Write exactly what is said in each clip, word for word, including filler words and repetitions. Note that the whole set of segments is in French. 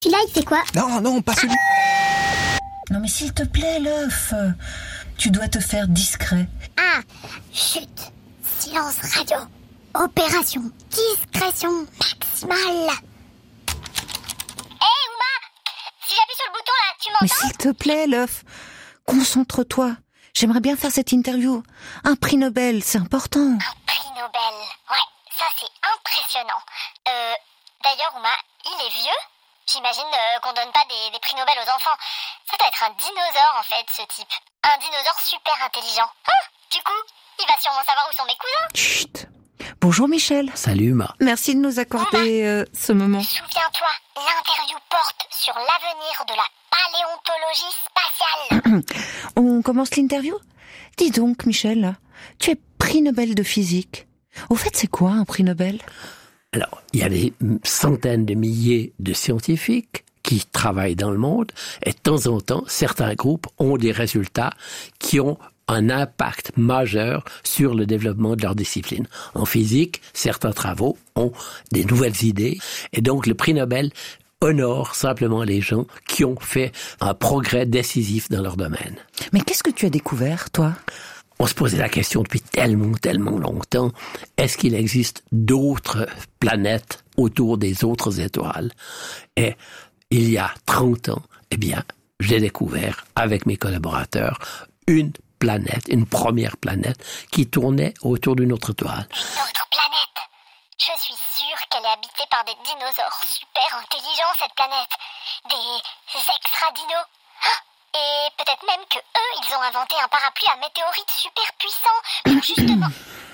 Celui-là, il fait quoi? Non, non, pas celui. Non mais s'il te plaît, l'œuf, tu dois te faire discret. Ah, chut, silence radio, opération discrétion maximale. Hé, hey, Ouma, si j'appuie sur le bouton là, tu m'entends? Mais s'il te plaît, l'œuf, concentre-toi. J'aimerais bien faire cette interview. Un prix Nobel, c'est important. Un prix Nobel, ouais, ça c'est impressionnant. Euh, d'ailleurs, Ouma, il est vieux? J'imagine euh, qu'on donne pas des, des prix Nobel aux enfants. Ça doit être un dinosaure en fait, ce type. Un dinosaure super intelligent. Ah, du coup, il va sûrement savoir où sont mes cousins. Chut. Bonjour Michel. Salut Ma. Merci de nous accorder euh, ce moment. Souviens-toi, l'interview porte sur l'avenir de la paléontologie spatiale. On commence l'interview? Dis donc Michel, tu es prix Nobel de physique. Au fait, c'est quoi un prix Nobel? Alors, il y a des centaines de milliers de scientifiques qui travaillent dans le monde et de temps en temps, certains groupes ont des résultats qui ont un impact majeur sur le développement de leur discipline. En physique, certains travaux ont des nouvelles idées et donc le prix Nobel honore simplement les gens qui ont fait un progrès décisif dans leur domaine. Mais qu'est-ce que tu as découvert, toi? On se posait la question depuis tellement, tellement longtemps, est-ce qu'il existe d'autres planètes autour des autres étoiles? Et il y a trente ans, eh bien, j'ai découvert avec mes collaborateurs une planète, une première planète qui tournait autour d'une autre étoile. Une autre planète? Je suis sûre qu'elle est habitée par des dinosaures super intelligents, cette planète. Des extra-dinos. Et peut-être même que eux, ils ont inventé un parapluie à météorites super puissant pour justement...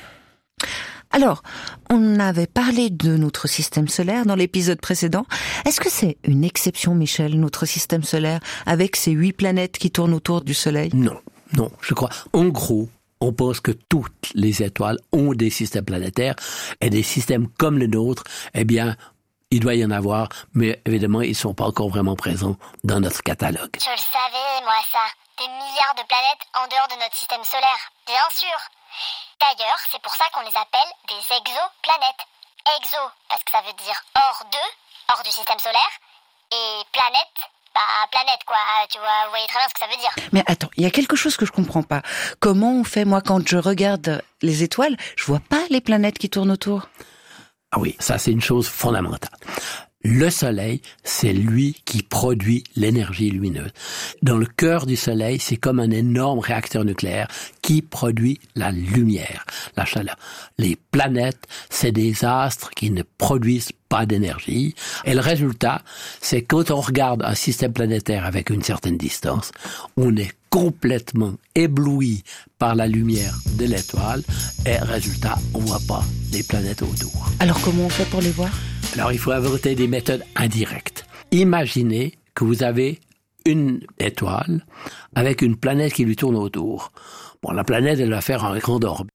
Alors, on avait parlé de notre système solaire dans l'épisode précédent. Est-ce que c'est une exception, Michel, notre système solaire, avec ces huit planètes qui tournent autour du Soleil? Non, non, je crois. En gros, on pense que toutes les étoiles ont des systèmes planétaires et des systèmes comme le nôtre, eh bien... il doit y en avoir, mais évidemment, ils ne sont pas encore vraiment présents dans notre catalogue. Je le savais, moi, ça. Des milliards de planètes en dehors de notre système solaire, bien sûr. D'ailleurs, c'est pour ça qu'on les appelle des exoplanètes. Exo, parce que ça veut dire hors de, hors du système solaire, et planète, bah planète quoi, tu vois, vous voyez très bien ce que ça veut dire. Mais attends, il y a quelque chose que je comprends pas. Comment on fait, moi, quand je regarde les étoiles, je vois pas les planètes qui tournent autour? Ah oui, ça c'est une chose fondamentale. Le Soleil, c'est lui qui produit l'énergie lumineuse. Dans le cœur du Soleil, c'est comme un énorme réacteur nucléaire qui produit la lumière, la chaleur. Les planètes, c'est des astres qui ne produisent pas d'énergie. Et le résultat, c'est quand on regarde un système planétaire avec une certaine distance, on est complètement ébloui par la lumière de l'étoile et résultat, on voit pas des planètes autour. Alors comment on fait pour les voir? Alors il faut inventer des méthodes indirectes. Imaginez que vous avez une étoile avec une planète qui lui tourne autour. Bon, la planète, elle va faire un grand orbe.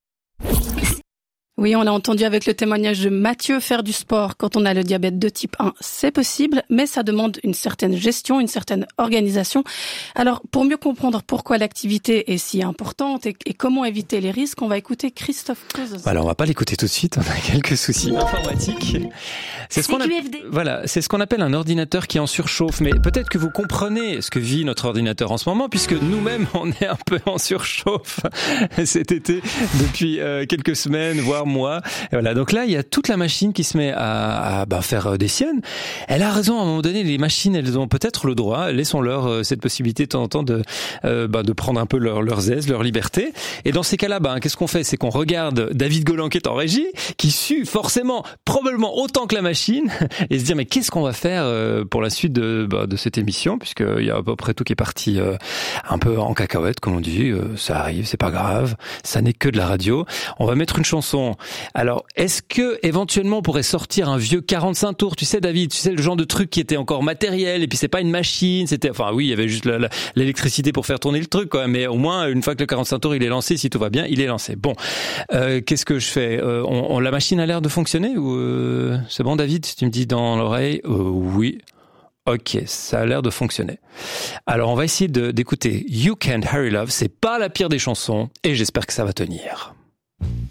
Oui, on l'a entendu avec le témoignage de Mathieu, faire du sport quand on a le diabète de type un, c'est possible, mais ça demande une certaine gestion, une certaine organisation. Alors, pour mieux comprendre pourquoi l'activité est si importante et, et comment éviter les risques, on va écouter Christophe Cause. Alors, on va pas l'écouter tout de suite, on a quelques soucis informatiques. C'est ce qu'on a... Voilà, c'est ce qu'on appelle un ordinateur qui en surchauffe, mais peut-être que vous comprenez ce que vit notre ordinateur en ce moment, puisque nous-mêmes, on est un peu en surchauffe cet été depuis euh, quelques semaines, voire mois. Et voilà, donc là, il y a toute la machine qui se met à, à bah, faire des siennes. Elle a raison, à un moment donné, les machines, elles ont peut-être le droit, laissons-leur euh, cette possibilité de temps en temps de, euh, bah, de prendre un peu leur, leurs aises, leur liberté. Et dans ces cas-là, bah, qu'est-ce qu'on fait? C'est qu'on regarde David Golan qui est en régie, qui sue forcément, probablement autant que la machine, et se dire, mais qu'est-ce qu'on va faire euh, pour la suite de, bah, de cette émission, puisqu'il y a à peu près tout qui est parti euh, un peu en cacahuète, comme on dit, euh, ça arrive, c'est pas grave, ça n'est que de la radio. On va mettre une chanson. Alors, est-ce que éventuellement on pourrait sortir un vieux quarante-cinq tours, tu sais David, tu sais le genre de truc qui était encore matériel et puis c'est pas une machine, c'était enfin oui, il y avait juste la, la, l'électricité pour faire tourner le truc quoi, mais au moins une fois que le quarante-cinq tours il est lancé, si tout va bien, il est lancé. Bon, euh, qu'est-ce que je fais euh, on, on, la machine a l'air de fonctionner ou euh, c'est bon David, si tu me dis dans l'oreille, euh, oui. Ok, ça a l'air de fonctionner. Alors on va essayer de, d'écouter You Can't Hurry Love, c'est pas la pire des chansons et j'espère que ça va tenir.